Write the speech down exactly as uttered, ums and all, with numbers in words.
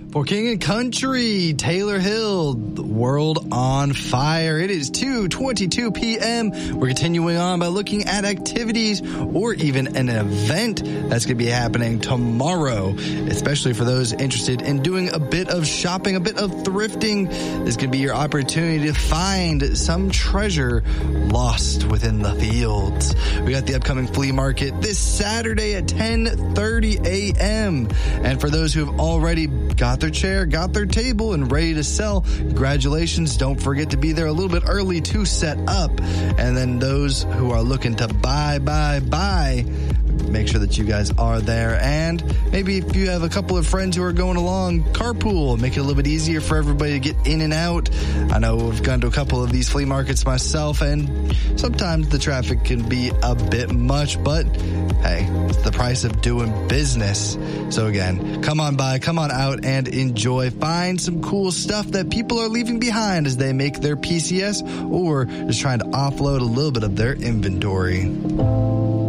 For King and Country, Taylor Hill, World on Fire. It is two twenty-two p.m. We're continuing on by looking at activities or even an event that's going to be happening tomorrow, especially for those interested in doing a bit of shopping, a bit of thrifting. This could be your opportunity to find some treasure lost within the fields. We got the upcoming flea market this Saturday at ten thirty a.m. And for those who have already got their chair, got their table, and ready to sell, congratulations. Don't forget to be there a little bit early to set up. And then those who are looking to buy, buy, buy, make sure that you guys are there. And maybe if you have a couple of friends who are going along, carpool, make it a little bit easier for everybody to get in and out. I know I've gone to a couple of these flea markets myself, and sometimes the traffic can be a bit much, but hey, it's the price of doing business. So again, come on by, come on out and enjoy. Find some cool stuff that people are leaving behind as they make their P C S or just trying to offload a little bit of their inventory.